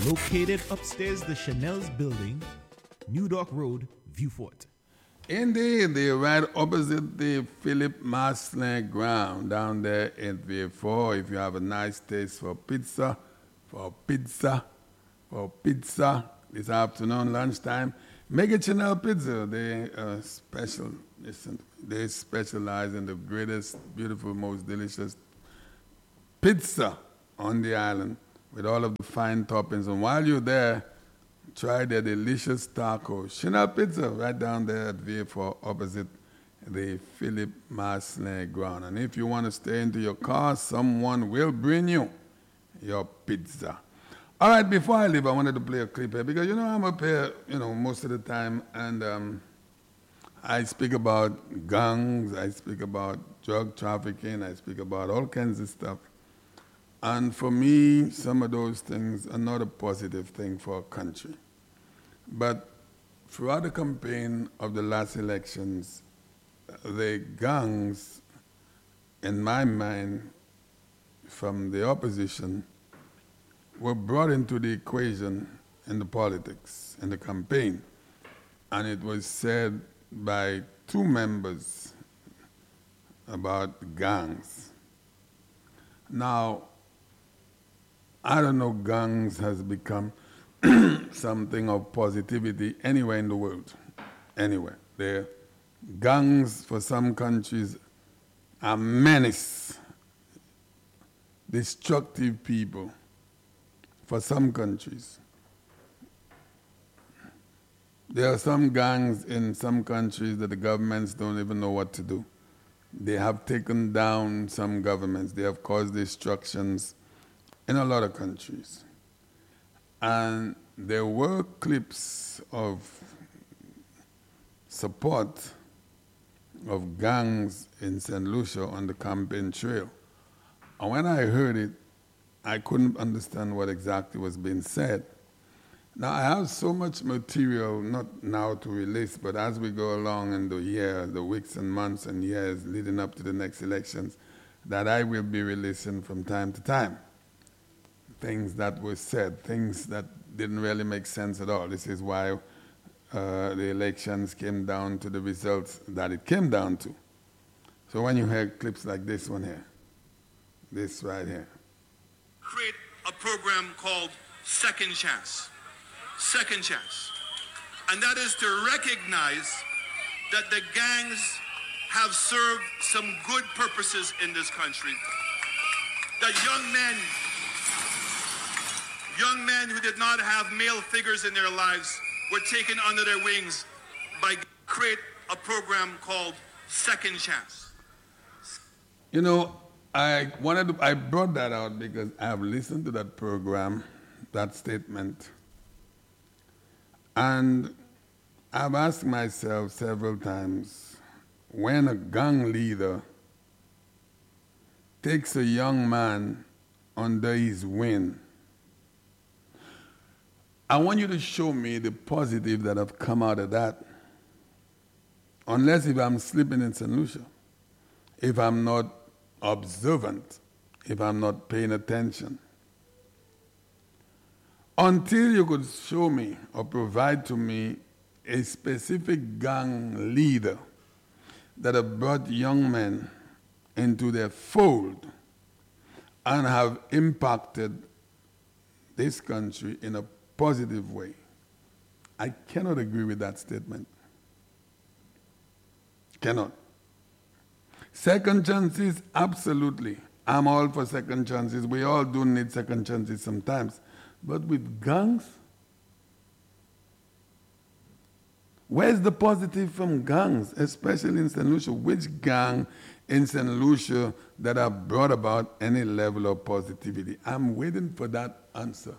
Located upstairs the Chanel's building, New Dock Road, Viewfort. Indeed, they're right opposite the Philip Maslin ground down there in V4. If you have a nice taste for pizza this afternoon, lunchtime, make it Chanel Pizza. They specialize in the greatest, beautiful, most delicious pizza on the island with all of the fine toppings. And while you're there, try their delicious tacos. Chanel Pizza right down there at V4 opposite the Philip Maslin ground. And if you want to stay into your car, someone will bring you your pizza. All right, before I leave, I wanted to play a clip here because, I'm up here, most of the time, and I speak about gangs, I speak about drug trafficking, I speak about all kinds of stuff. And for me, some of those things are not a positive thing for a country. But throughout the campaign of the last elections, the gangs, in my mind, from the opposition, were brought into the equation in the politics, in the campaign. And it was said by two members about gangs. Now, I don't know, gangs has become something of positivity anywhere in the world, anywhere. Gangs for some countries are menace, destructive people for some countries. There are some gangs in some countries that the governments don't even know what to do. They have taken down some governments. They have caused destructions in a lot of countries. And there were clips of support of gangs in St. Lucia on the campaign trail. And when I heard it, I couldn't understand what exactly was being said. Now, I have so much material, not now to release, but as we go along in the year, the weeks and months and years leading up to the next elections, that I will be releasing from time to time. Things that were said, things that didn't really make sense at all. This is why the elections came down to the results that it came down to. So when you hear clips like this one here, this right here. Create a program called Second Chance. Second Chance. And that is to recognize that the gangs have served some good purposes in this country. That young men who did not have male figures in their lives were taken under their wings by create a program called Second Chance. I brought that out because I have listened to that program, that statement, and I've asked myself several times, when a gang leader takes a young man under his wing, I want you to show me the positive that have come out of that. Unless if I'm sleeping in St. Lucia, if I'm not observant, if I'm not paying attention. Until you could show me or provide to me a specific gang leader that have brought young men into their fold and have impacted this country in a positive way, I cannot agree with that statement. Cannot. Second chances, absolutely. I'm all for second chances. We all do need second chances sometimes. But with gangs, where's the positive from gangs, especially in St. Lucia? Which gang in St. Lucia that have brought about any level of positivity? I'm waiting for that answer.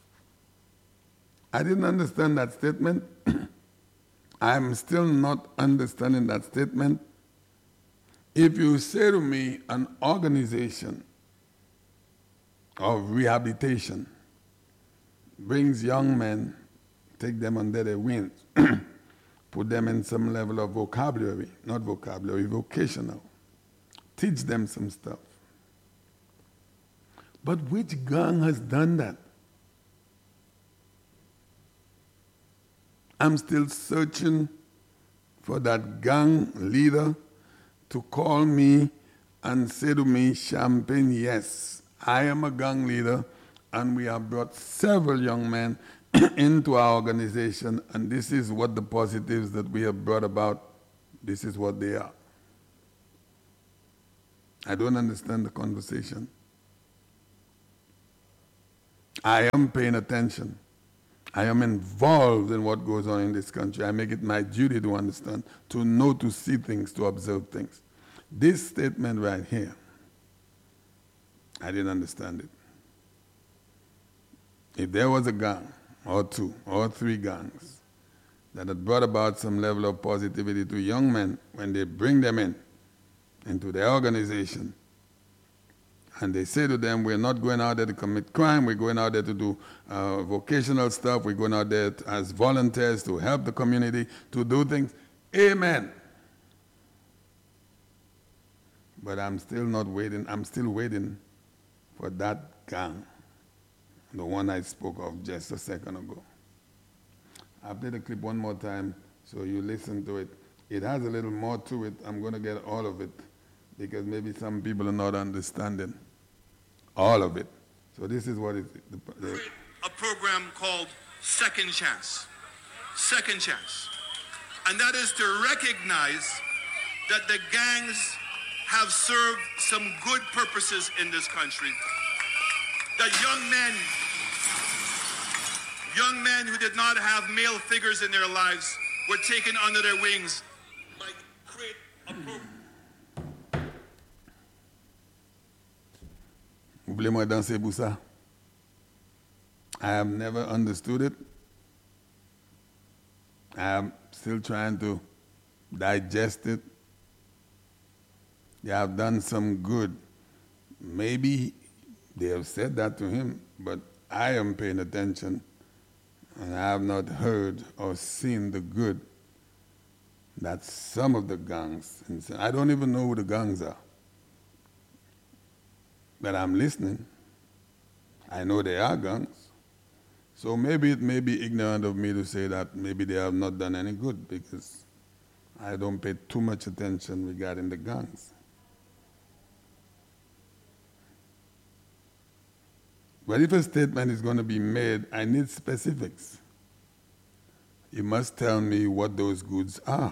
I didn't understand that statement. I'm still not understanding that statement. If you say to me an organization of rehabilitation brings young men, take them under their wings, put them in some level of vocabulary, not vocabulary, vocational, teach them some stuff. But which gang has done that? I'm still searching for that gang leader to call me and say to me, Champagne, yes, I am a gang leader, and we have brought several young men into our organization, and this is what the positives that we have brought about, this is what they are. I don't understand the conversation. I am paying attention. I am involved in what goes on in this country. I make it my duty to understand, to know, to see things, to observe things. This statement right here, I didn't understand it. If there was a gang, or two, or three gangs, that had brought about some level of positivity to young men when they bring them into their organization, and they say to them, we're not going out there to commit crime, we're going out there to do vocational stuff, we're going out there as volunteers to help the community, to do things. Amen. But I'm still not waiting, I'm still waiting for that gang, the one I spoke of just a second ago. I'll play the clip one more time so you listen to it. It has a little more to it. I'm going to get all of it because maybe some people are not understanding all of it. So this is what it is. A program called Second Chance. Second Chance. And that is to recognize that the gangs have served some good purposes in this country. That young men who did not have male figures in their lives were taken under their wings. Like, create a program. Oubliez-moi danser pour ça. I have never understood it. I am still trying to digest it. They have done some good. Maybe they have said that to him, but I am paying attention, and I have not heard or seen the good that some of the gangs, I don't even know who the gangs are, but I'm listening. I know they are gangs. So maybe it may be ignorant of me to say that maybe they have not done any good because I don't pay too much attention regarding the gangs. But if a statement is going to be made, I need specifics. You must tell me what those goods are.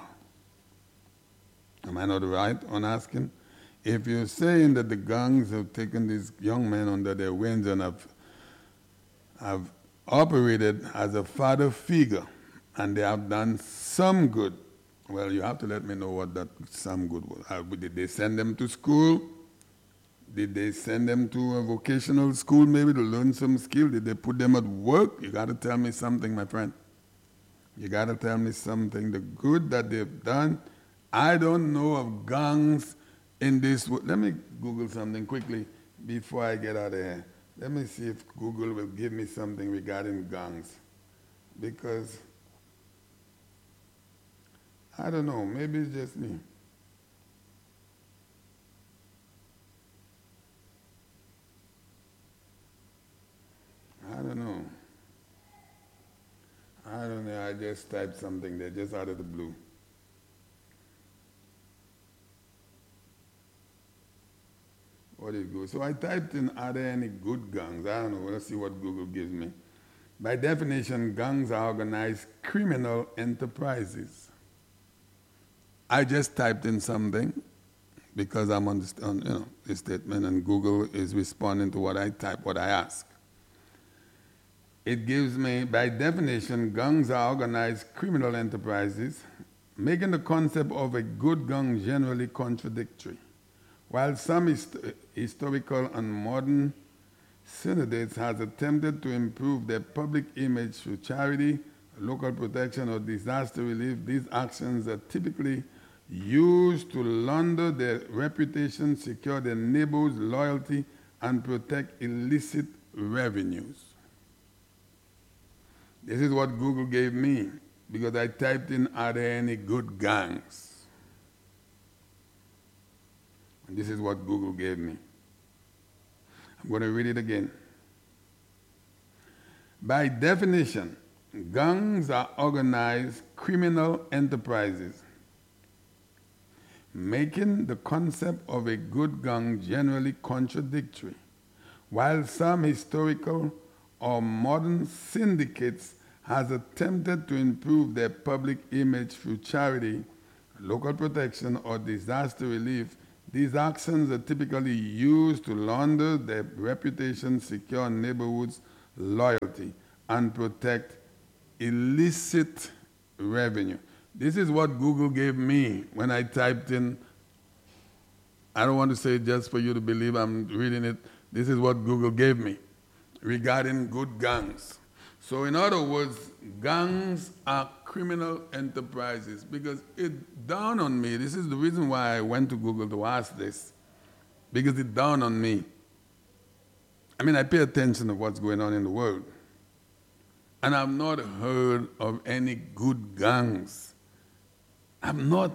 Am I not right on asking? If you're saying that the gangs have taken these young men under their wings and have operated as a father figure and they have done some good, well, you have to let me know what that some good was. Did they send them to school? Did they send them to a vocational school maybe to learn some skill? Did they put them at work? You got to tell me something, my friend. You got to tell me something. The good that they've done. I don't know of gangs in this world. Let me Google something quickly before I get out of here. Let me see if Google will give me something regarding gangs. Because, I don't know, maybe it's just me. I don't know. I just typed something there, just out of the blue. What did it go? So I typed in, are there any good gangs? I don't know. Let's see what Google gives me. By definition, gangs are organized criminal enterprises. I just typed in something because I'm on this statement, and Google is responding to what I type, what I ask. It gives me, by definition, gangs are organized criminal enterprises, making the concept of a good gang generally contradictory. While some historical and modern synodates has attempted to improve their public image through charity, local protection, or disaster relief, these actions are typically used to launder their reputation, secure their neighbors' loyalty, and protect illicit revenues. This is what Google gave me because I typed in, are there any good gangs? And this is what Google gave me. I'm going to read it again. By definition, gangs are organized criminal enterprises, making the concept of a good gang generally contradictory. While some historical or modern syndicates has attempted to improve their public image through charity, local protection, or disaster relief, these actions are typically used to launder their reputation, secure neighborhoods' loyalty, and protect illicit revenue. This is what Google gave me when I typed in, I don't want to say it just for you to believe I'm reading it. This is what Google gave me regarding good gangs. So in other words, gangs are criminal enterprises because it dawned on me. This is the reason why I went to Google to ask this, because it dawned on me. I mean, I pay attention to what's going on in the world. And I've not heard of any good gangs. I've not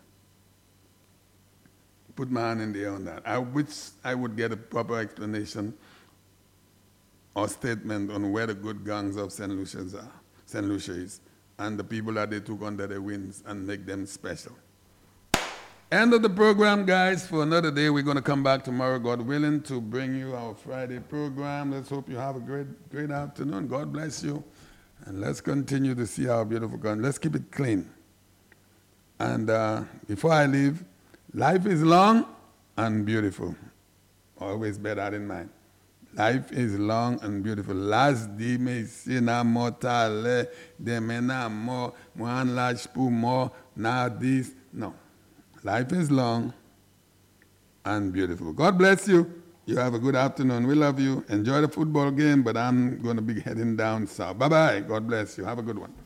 put my hand in the air on that. I wish I would get a proper explanation or statement on where the good gangs of St. Lucia is, and the people that they took under their wings and make them special. End of the program, guys, for another day. We're going to come back tomorrow, God willing, to bring you our Friday program. Let's hope you have a great afternoon. God bless you. And let's continue to see our beautiful country. Let's keep it clean. And before I leave, life is long and beautiful. Always bear that in mind. Life is long and beautiful. Last di me sina mortale, de mena more, one large pour more, now this. No. Life is long and beautiful. God bless you. You have a good afternoon. We love you. Enjoy the football game, but I'm going to be heading down south. Bye-bye. God bless you. Have a good one.